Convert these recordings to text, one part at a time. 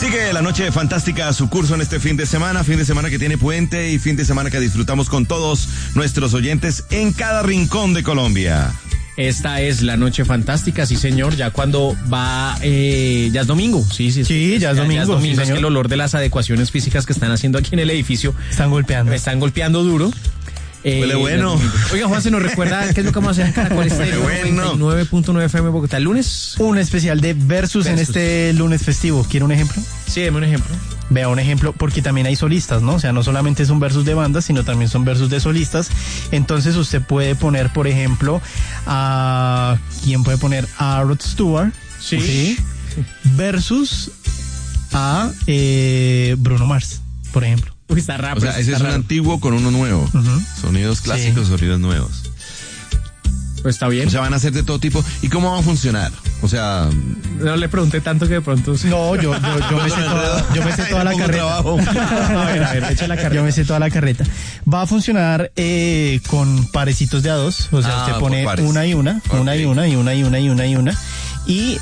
Sigue la noche fantástica a su curso en este fin de semana que tiene puente y fin de semana que disfrutamos con todos nuestros oyentes en cada rincón de Colombia. Esta es la noche fantástica, sí señor, ya cuando va, ya es domingo, sí, ya es domingo. Ya es domingo, es que el olor de las adecuaciones físicas que están haciendo aquí en el edificio. Están golpeando duro. Huele bueno. Oiga, Juan, ¿se nos recuerda qué es lo que vamos a hacer en Caracol Estéreo? Bueno. 99.9 FM Bogotá. ¿El lunes? Un especial de Versus en este lunes festivo. ¿Quiere un ejemplo? Sí, deme un ejemplo. Vea un ejemplo, porque también hay solistas, ¿no? O sea, no solamente son versus de bandas, sino también son versus de solistas. Entonces usted puede poner, por ejemplo, a... ¿Quién puede poner? A Rod Stewart. Sí. Versus a Bruno Mars, por ejemplo. Uy, está raro. O sea, ese es un antiguo con uno nuevo. Sonidos clásicos, sonidos nuevos. Pues está bien. O sea, van a ser de todo tipo. ¿Y cómo van a funcionar? O sea... No le pregunté tanto que de pronto... No, yo me sé toda la carreta. A ver, echa la carreta. Yo me sé toda la carreta. Va a funcionar con parecitos de a dos. O sea, usted pone una y una, okay. una y una, y una y una, y una y una. Y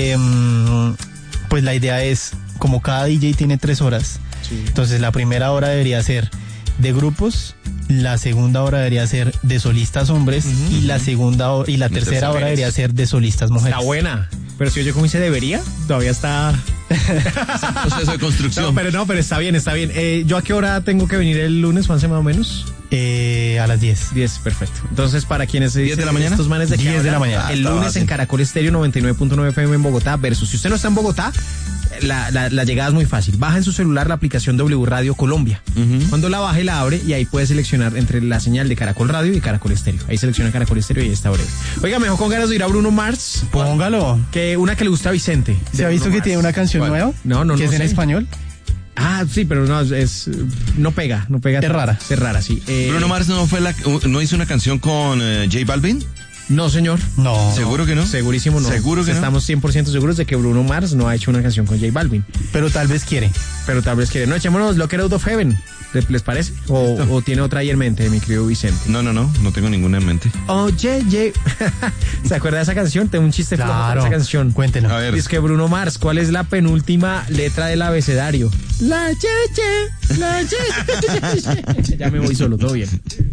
pues la idea es, como cada DJ tiene 3 horas, entonces la primera hora debería ser de grupos, la segunda hora debería ser de solistas hombres y la tercera hora debería ser de solistas mujeres. Está buena. Pero si yo como dice debería, todavía está... proceso de construcción. No, pero está bien. ¿Yo a qué hora tengo que venir el lunes, Juanse, más o menos? A las 10. 10, perfecto. Entonces, para quienes se 10 de la mañana. Estos manes de 10 de la mañana. El lunes en Caracol Estéreo 99.9 FM en Bogotá versus. Si usted no está en Bogotá, la llegada es muy fácil. Baja en su celular la aplicación W Radio Colombia. Cuando la baje, la abre y ahí puede seleccionar entre la señal de Caracol Radio y Caracol Estéreo. Ahí selecciona Caracol Estéreo y ahí está breve. Oiga, mejor con ganas de ir a Bruno Mars. Póngalo. Que una que le gusta a Vicente. ¿Se ha visto que tiene una canción nueva? No. ¿Que es en español? Ah, sí, pero no pega. Es rara, sí. Bruno Mars no hizo una canción con J Balvin. No, señor. No. ¿Seguro que no? Segurísimo no. ¿Seguro que Estamos 100% seguros de que Bruno Mars no ha hecho una canción con J Balvin. Pero tal vez quiere. No, echémonos Locker Out of Heaven. ¿Les parece? ¿O tiene otra ahí en mente, mi querido Vicente? No tengo ninguna en mente. Oye. ¿Se acuerda de esa canción? Tengo un chiste flojo con esa canción. Cuéntelo. A ver. Es que Bruno Mars, ¿cuál es la penúltima letra del abecedario? La cheche. Ya me voy solo, todo bien.